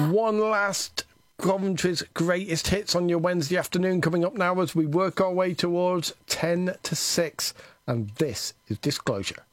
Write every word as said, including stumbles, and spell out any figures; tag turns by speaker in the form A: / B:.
A: One last Coventry's greatest hits on your Wednesday afternoon coming up now as we work our way towards ten to six. And this is Disclosure.